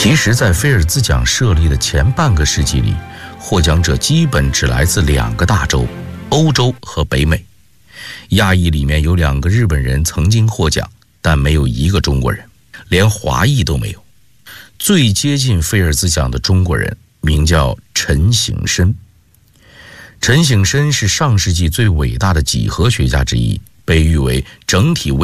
其实在菲尔兹奖设立的前半个世纪里，获奖者基本只来自2个大洲，欧洲和北美。亚裔里面有2个日本人曾经获奖，但没有1个中国人，连华裔都没有。最接近菲尔兹奖的中国人名叫陈省身。陈省身是上世纪最伟大的几何学家之一，被誉为整体